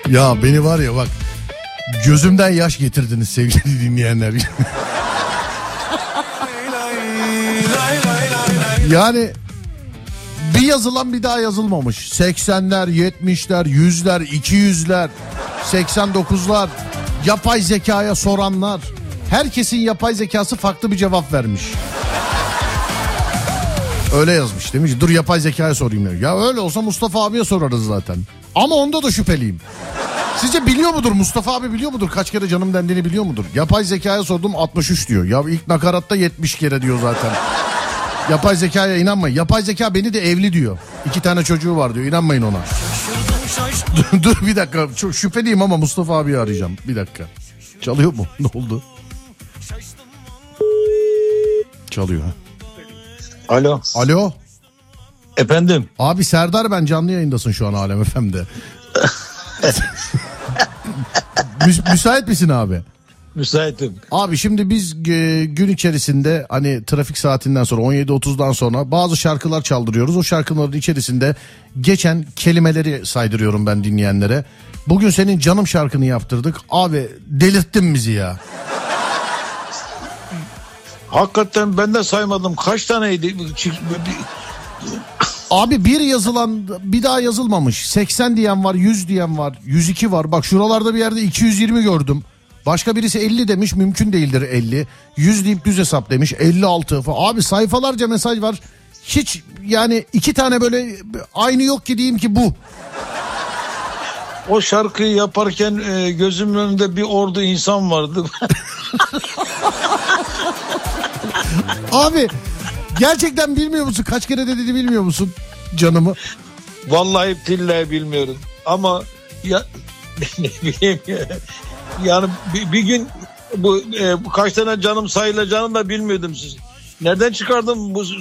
Ya beni var ya bak, gözümden yaş getirdiniz sevgili dinleyenler. Yani bir yazılan bir daha yazılmamış. 80'ler, 70'ler, 100'ler, 200'ler, 89'lar, yapay zekaya soranlar. Herkesin yapay zekası farklı bir cevap vermiş. Öyle yazmış, demiş dur yapay zekaya sorayım ya. Ya öyle olsa Mustafa abiye sorarız zaten. Ama onda da şüpheliyim. Sizce biliyor mudur, Mustafa abi biliyor mudur kaç kere canım dendiğini biliyor mudur? Yapay zekaya sordum 63 diyor. Ya ilk nakaratta 70 kere diyor zaten. Yapay zekaya inanmayın. Yapay zeka beni de evli diyor. 2 tane çocuğu var diyor. İnanmayın ona. Dur bir dakika. Çok şüpheliyim ama Mustafa abiyi arayacağım. Bir dakika. Çalıyor mu? Ne oldu? Çalıyor. Alo. Alo. Efendim. Abi Serdar ben, canlı yayındasın şu an Alem FM'de. Müsait misin abi? Müsaitim. Abi şimdi biz gün içerisinde hani trafik saatinden sonra 17.30'dan sonra bazı şarkılar çaldırıyoruz. O şarkıların içerisinde geçen kelimeleri saydırıyorum ben dinleyenlere. Bugün senin canım şarkını yaptırdık. Abi delirttin bizi ya. Hakikaten ben de saymadım. Kaç taneydi? Abi bir yazılan bir daha yazılmamış. 80 diyen var, 100 diyen var, 102 var. Bak şuralarda bir yerde 220 gördüm. Başka birisi 50 demiş, mümkün değildir 50. 100 deyip düz hesap demiş, 56 falan. Abi sayfalarca mesaj var. Hiç yani 2 tane böyle aynı yok ki diyeyim ki bu. O şarkıyı yaparken gözümün önünde bir ordu insan vardı. Abi gerçekten bilmiyor musun? Kaç kere dediğini bilmiyor musun canımı? Vallahi billahi bilmiyorum. Ama ya ne bileyim ya. Yani bir gün bu kaç tane canım sayılacağını da bilmiyordum siz. Nereden çıkardım bu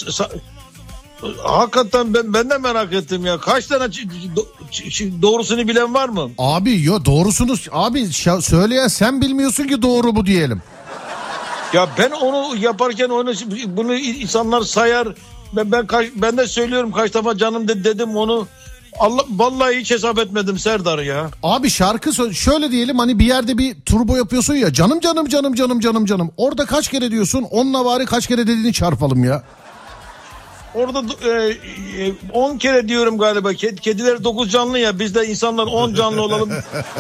hakikaten ben de merak ettim ya. Kaç tane doğrusunu bilen var mı? Abi yo doğrusunu abi söyleyen sen bilmiyorsun ki doğru bu diyelim. Ya ben onu yaparken bunu insanlar sayar. Ben de söylüyorum kaç defa canım dedim onu. Allah vallahi hiç hesap etmedim Serdar ya. Abi şarkı şöyle diyelim, hani bir yerde bir turbo yapıyorsun ya, canım canım canım canım canım canım. Orada kaç kere diyorsun, onunla bari kaç kere dediğini çarpalım ya. Orada 10 kere diyorum galiba. Kediler 9 canlı ya, biz de insanlar 10 canlı olalım.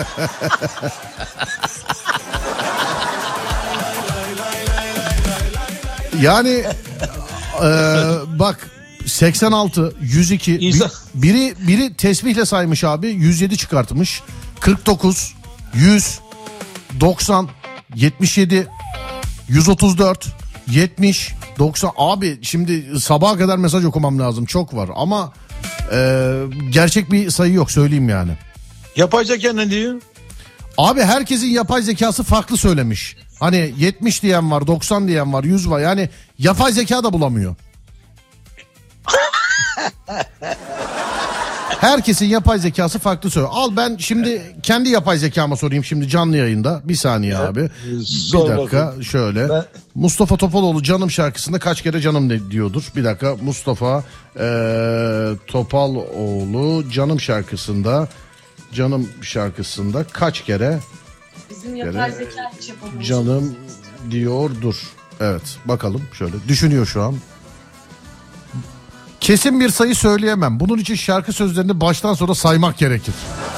Yani bak 86, 102 biri tesbihle saymış abi, 107 çıkartmış. 49, 100, 90, 77, 134, 70, 90. Abi şimdi sabaha kadar mesaj okumam lazım, çok var ama gerçek bir sayı yok, söyleyeyim yani. Yapay zeka ne diyor? Abi herkesin yapay zekası farklı söylemiş. Hani 70 diyen var, 90 diyen var, 100 var. Yani yapay zeka da bulamıyor. Herkesin yapay zekası farklı söylüyor. Al ben şimdi kendi yapay zekama sorayım şimdi canlı yayında. Bir saniye abi. Bir dakika bakayım. Şöyle. Mustafa Topaloğlu canım şarkısında kaç kere canım diyordur. Bir dakika, Mustafa Topaloğlu canım şarkısında kaç kere bizim yapay zeka hiç yapamıyor. Canım diyordur. Evet bakalım şöyle. Düşünüyor şu an. Kesin bir sayı söyleyemem. Bunun için şarkı sözlerini baştan sona saymak gerekir.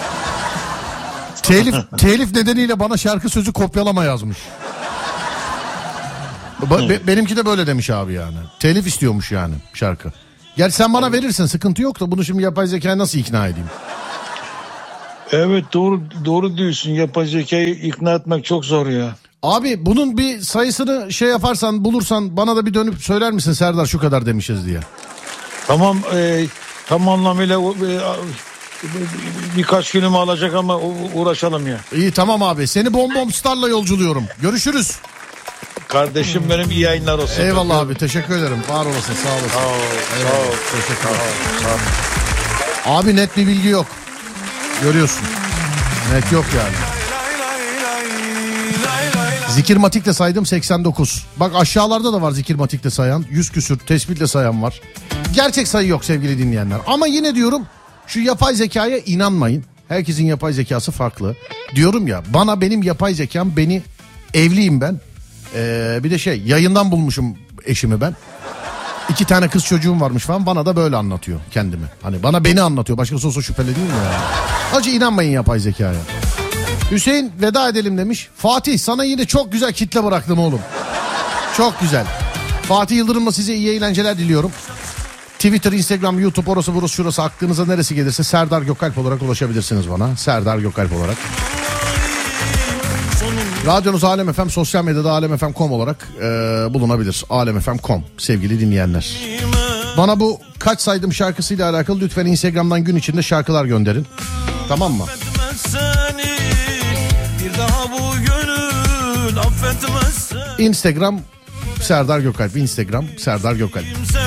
Telif nedeniyle bana şarkı sözü kopyalama yazmış. Benimki de böyle demiş abi yani. Telif istiyormuş yani şarkı. Gerçi sen bana verirsin, sıkıntı yok da bunu şimdi yapay zekaya nasıl ikna edeyim? Evet doğru diyorsun. Yapay zekayı ikna etmek çok zor ya. Abi bunun bir sayısını şey yaparsan, bulursan bana da bir dönüp söyler misin Serdar şu kadar demişiz diye. Tamam, tam anlamıyla birkaç günümü alacak ama uğraşalım ya. İyi tamam abi, seni Bom Star'la yolculuyorum. Görüşürüz. Kardeşim benim, iyi yayınlar olsun. Eyvallah abi, teşekkür ederim. Var olasın, sağ olasın. Sağ ol. Teşekkür ederim. Abi net bir bilgi yok. Görüyorsun. Net yok yani. Zikirmatik'le saydım 89. Bak aşağılarda da var Zikirmatik'le sayan. 100 küsür tespitle sayan var. Gerçek sayı yok sevgili dinleyenler. Ama yine diyorum, şu yapay zekaya inanmayın. Herkesin yapay zekası farklı. Diyorum ya, bana benim yapay zekam, evliyim ben. Bir de yayından bulmuşum eşimi ben. 2 tane kız çocuğum varmış falan, bana da böyle anlatıyor kendimi. Hani beni anlatıyor, başkası olsa şüpheli değil mi ya? Acı inanmayın yapay zekaya. Hüseyin veda edelim demiş. Fatih, sana yine çok güzel kitle bıraktım oğlum. Çok güzel. Fatih Yıldırım'la size iyi eğlenceler diliyorum. Twitter, Instagram, YouTube, orası burası şurası, aklınıza neresi gelirse Serdar Gökalp olarak ulaşabilirsiniz bana. Serdar Gökalp olarak. Radyonuz Alem FM, sosyal medyada alemfm.com olarak bulunabilir. Alemfm.com sevgili dinleyenler. Bana bu kaç saydım şarkısıyla alakalı lütfen Instagram'dan gün içinde şarkılar gönderin. Tamam mı? Instagram Serdar Gökalp. Instagram Serdar Gökalp.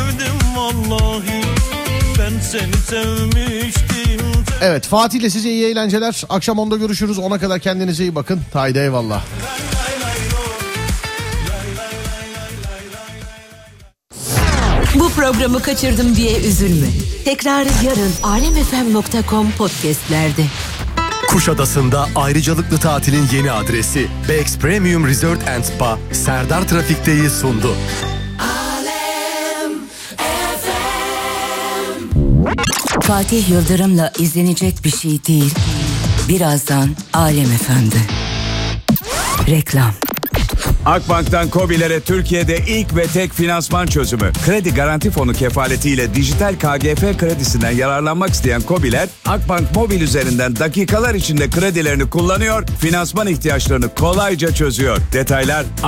Evet, Fatih ile size iyi eğlenceler. Akşam 10'da görüşürüz. 10'a kadar kendinize iyi bakın. Haydi eyvallah. Bu programı kaçırdım diye üzülme. Tekrarı yarın alemfm.com podcastlerde. Kuşadası'nda ayrıcalıklı tatilin yeni adresi Bex Premium Resort and Spa Serdar Trafik'teyi sundu. Fatih Yıldırım'la izlenecek bir şey değil. Birazdan Alem Efendi. Reklam. Akbank'tan KOBİ'lere Türkiye'de ilk ve tek finansman çözümü. Kredi Garanti Fonu kefaletiyle dijital KGF kredisinden yararlanmak isteyen KOBİ'ler Akbank Mobil üzerinden dakikalar içinde kredilerini kullanıyor, finansman ihtiyaçlarını kolayca çözüyor. Detaylar